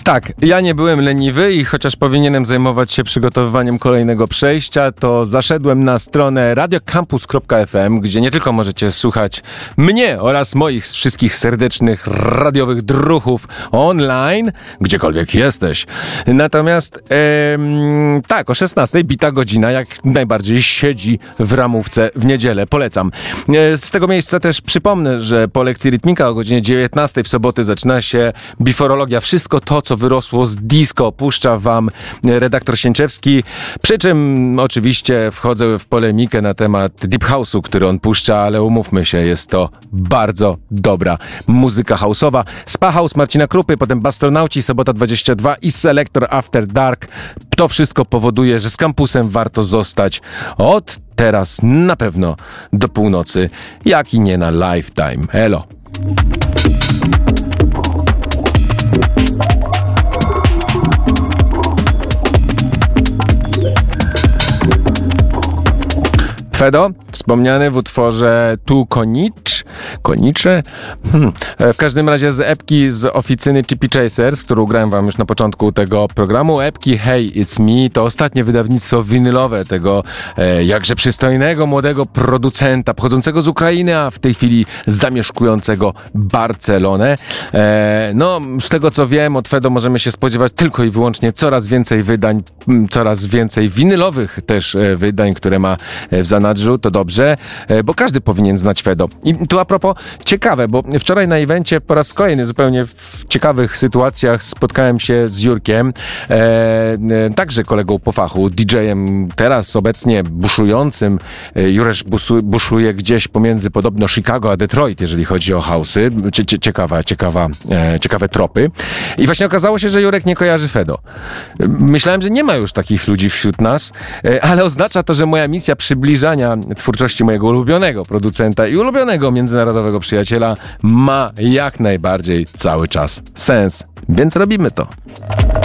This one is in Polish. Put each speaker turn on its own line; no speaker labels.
Tak, ja nie byłem leniwy i chociaż powinienem zajmować się przygotowywaniem kolejnego przejścia, to zaszedłem na stronę radiocampus.fm, gdzie nie tylko możecie słuchać mnie oraz moich wszystkich serdecznych radiowych druchów online, gdziekolwiek jesteś. Natomiast tak, o 16:00 bita godzina jak najbardziej siedzi w ramówce w niedzielę. Polecam. Z tego miejsca też przypomnę, że po lekcji rytmika o godzinie 19:00 w soboty zaczyna się biforologia. Wszystko to, co wyrosło z disco, puszcza wam redaktor Sieńczewski. Przy czym oczywiście wchodzę w polemikę na temat Deep House'u, który on puszcza, ale umówmy się, jest to bardzo dobra muzyka house'owa. Spa House Marcina Krupy, potem Bastronauci, Sobota 22 i Selector After Dark. To wszystko powoduje, że z kampusem warto zostać od teraz na pewno do północy, jak i nie na lifetime. Elo! Fedo, wspomniany w utworze Tu Konicze? W każdym razie z epki z oficyny Chippy Chasers, którą grałem wam już na początku tego programu. Epki Hey It's Me to ostatnie wydawnictwo winylowe tego jakże przystojnego, młodego producenta pochodzącego z Ukrainy, a w tej chwili zamieszkującego Barcelonę. No, z tego co wiem, od Fedo możemy się spodziewać tylko i wyłącznie coraz więcej wydań, coraz więcej winylowych też wydań, które ma w zanadrzu. To dobrze, bo każdy powinien znać Fedo. I tu a propos ciekawe, bo wczoraj na evencie po raz kolejny zupełnie w ciekawych sytuacjach spotkałem się z Jurkiem, także kolegą po fachu, DJ-em teraz obecnie buszującym. Juresz buszuje gdzieś pomiędzy podobno Chicago a Detroit, jeżeli chodzi o house'y. Ciekawe tropy. I właśnie okazało się, że Jurek nie kojarzy Fedo. Myślałem, że nie ma już takich ludzi wśród nas, ale oznacza to, że moja misja przybliżania twórczości mojego ulubionego producenta i ulubionego międzynarodowego przyjaciela ma jak najbardziej cały czas sens. Więc robimy to.